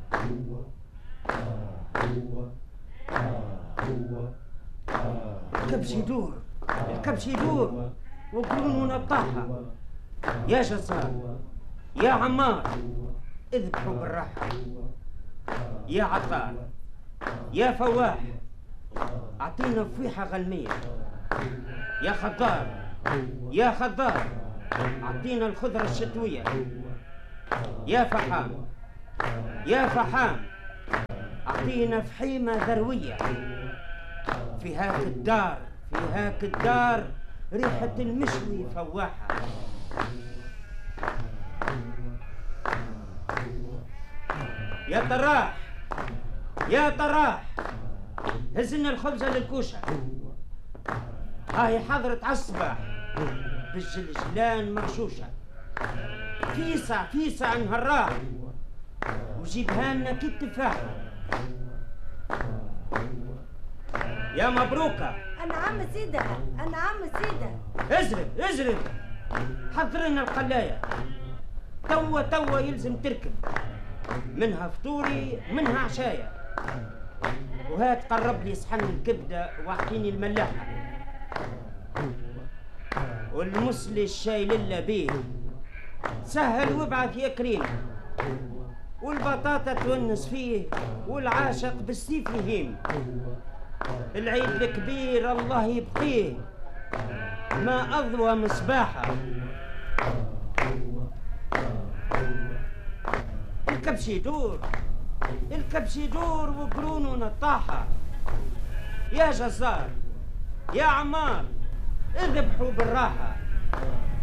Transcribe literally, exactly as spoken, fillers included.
الكبش يدور، الكبش يدور وقرون نطاحة. يا جزار، يا عمار، اذبحوا بالراحة. يا عطار، يا فواح، اعطينا فويحة غلمية. يا خضار، يا خضار، اعطينا الخضرة الشتوية. يا فحام، يا فحام، اعطينا فحيمة ذروية. في هاك الدار، في هاك الدار ريحة المشوي فواحة. يا طراح، يا طراح، هزنا الخبزة للكوشة. هاي حضرت عالصباح بالجلجلان مرشوشة. فيسع فيسع نهراح وجيبها لنا كي التفاحة. يا مبروكة. أنا عم سيدة، أنا عم سيدة. ازرد ازرد، حضر لنا القلاية. توا توا يلزم تركب، منها فطوري منها عشاية. وهات قرب لي صحن الكبدة واعطيني الملاحة. والمصلي الشاي لله بيه، سهل وابعث يا كريم. والبطاطا تونس فيه والعاشق بالسيف يهيم. العيد الكبير الله يبقيه ما أضوى مصباحه. الكبش يدور، الكبش يدور وقرونه نطاحة. يا جزار، يا عمار، اذبحوا بالراحة.